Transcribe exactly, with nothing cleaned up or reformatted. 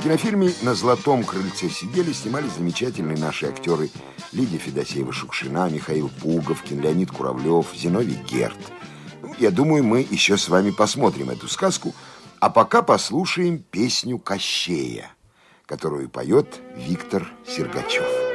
кинофильме «На золотом крыльце сидели» снимались замечательные наши актеры Лидия Федосеева-Шукшина, Михаил Пуговкин, Леонид Куравлев, Зиновий Герд. Ну, я думаю, мы еще с вами посмотрим эту сказку, а пока послушаем песню Кощея, которую поет Виктор Сергачев.